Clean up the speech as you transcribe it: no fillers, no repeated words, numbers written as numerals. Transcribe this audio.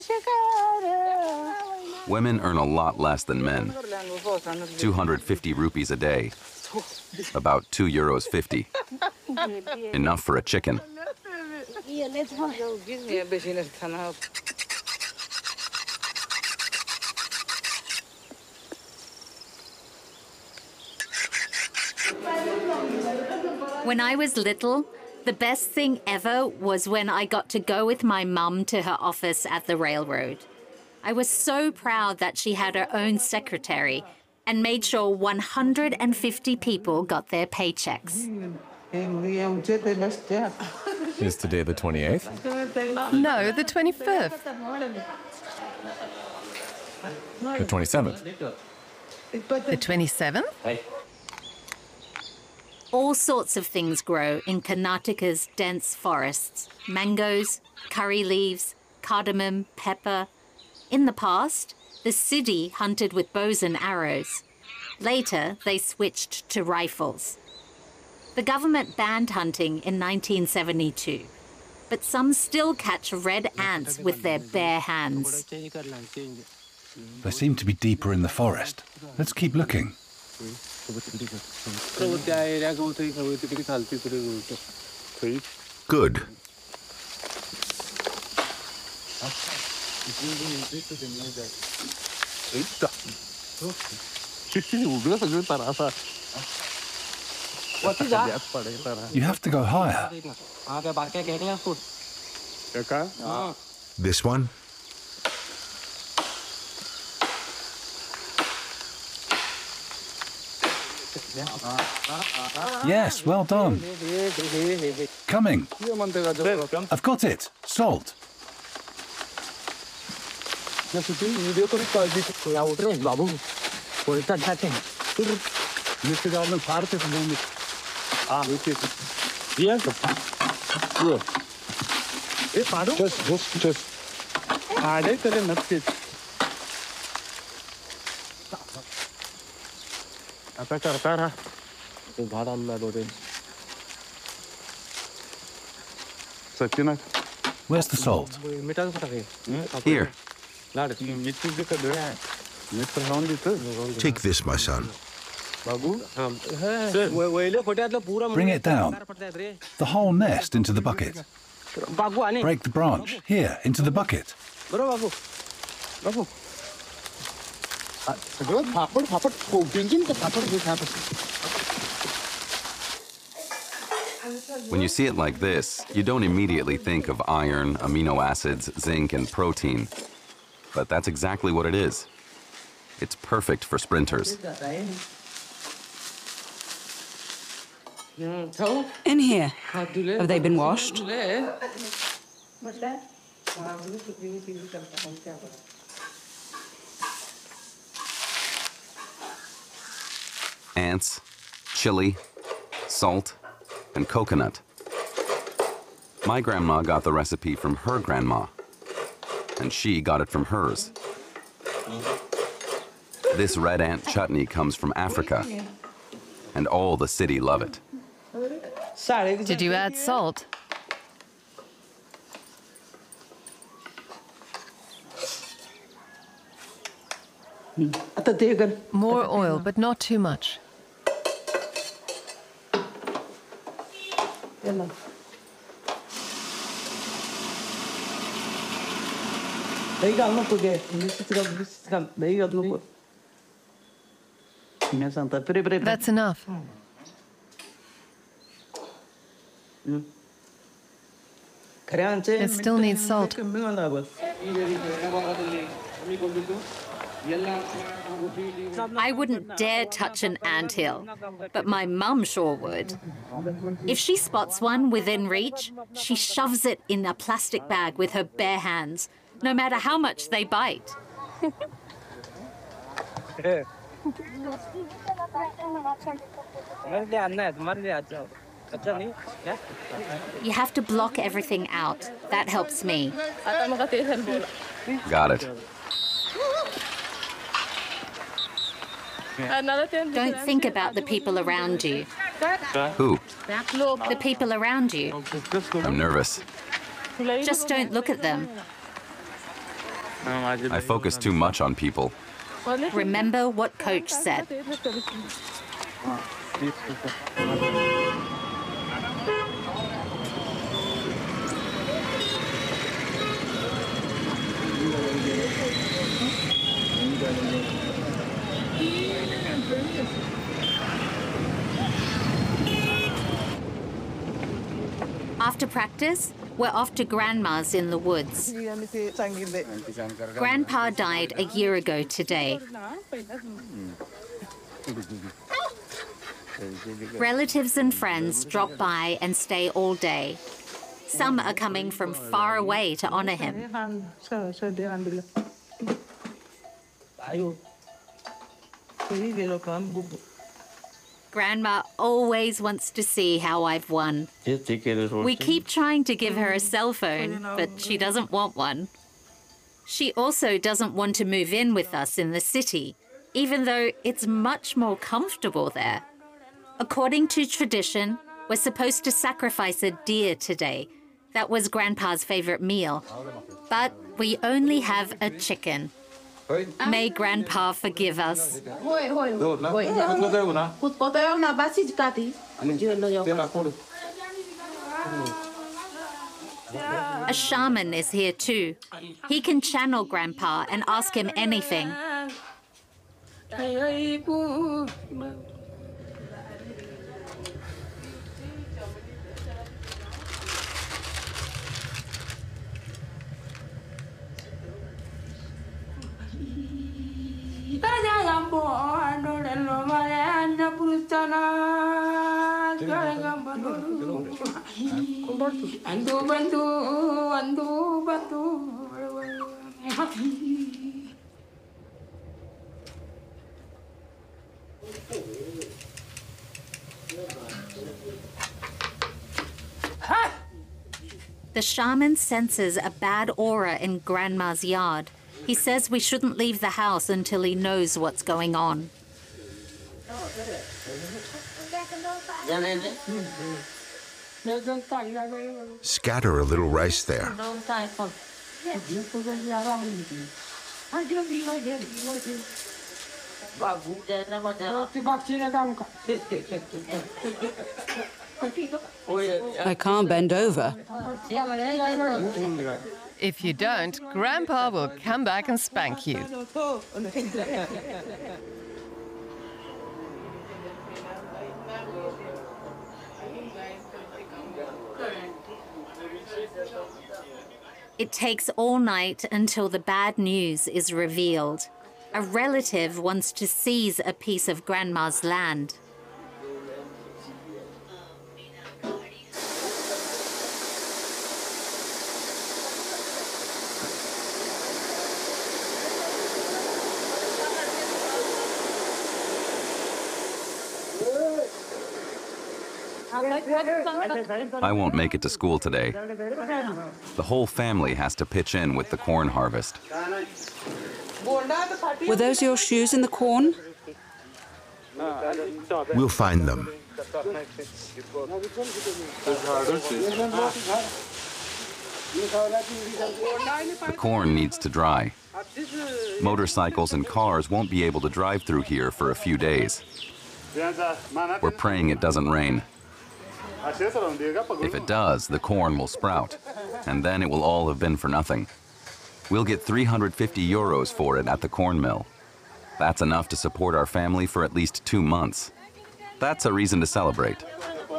Women earn a lot less than men. 250 rupees a day, about €2.50. Enough for a chicken. When I was little, the best thing ever was when I got to go with my mum to her office at the railroad. I was so proud that she had her own secretary and made sure 150 people got their paychecks. Is today the 28th? No, the 25th. The 27th? The 27th? All sorts of things grow in Karnataka's dense forests. Mangoes, curry leaves, cardamom, pepper. In the past, the Siddhi hunted with bows and arrows. Later, they switched to rifles. The government banned hunting in 1972, but some still catch red ants with their bare hands. They seem to be deeper in the forest. Let's keep looking. Good. You have to go higher. This one? Yes, well done. Coming. I've got it. Salt. Where's the salt? Here. Take this, my son. Bring it down. The whole nest into the bucket. Break the branch. Here, into the bucket. When you see it like this, you don't immediately think of iron, amino acids, zinc, and protein. But that's exactly what it is. It's perfect for sprinters. In here. Have they been washed? Ants, chili, salt, and coconut. My grandma got the recipe from her grandma, and she got it from hers. This red ant chutney comes from Africa, and all the city love it. Did you add salt? More oil, but not too much. That's enough. It still needs salt. I wouldn't dare touch an anthill, but my mum sure would. If she spots one within reach, she shoves it in a plastic bag with her bare hands, no matter how much they bite. You have to block everything out. That helps me. Got it. Don't think about the people around you. Who? The people around you. I'm nervous. Just don't look at them. I focus too much on people. Remember what Coach said. After practice, we're off to Grandma's in the woods. Grandpa died a year ago today. Relatives and friends drop by and stay all day. Some are coming from far away to honor him. Grandma always wants to see how I've won. We keep trying to give her a cell phone, but she doesn't want one. She also doesn't want to move in with us in the city, even though it's much more comfortable there. According to tradition, we're supposed to sacrifice a deer today. That was Grandpa's favorite meal. But we only have a chicken. May Grandpa forgive us. A shaman is here too. He can channel Grandpa and ask him anything. The shaman senses a bad aura in Grandma's yard. He says we shouldn't leave the house until he knows what's going on. Scatter a little rice there. I can't bend over. If you don't, Grandpa will come back and spank you. It takes all night until the bad news is revealed. A relative wants to seize a piece of Grandma's land. I won't make it to school today. The whole family has to pitch in with the corn harvest. Were those your shoes in the corn? We'll find them. The corn needs to dry. Motorcycles and cars won't be able to drive through here for a few days. We're praying it doesn't rain. If it does, the corn will sprout, and then it will all have been for nothing. We'll get 350 euros for it at the corn mill. That's enough to support our family for at least 2 months. That's a reason to celebrate.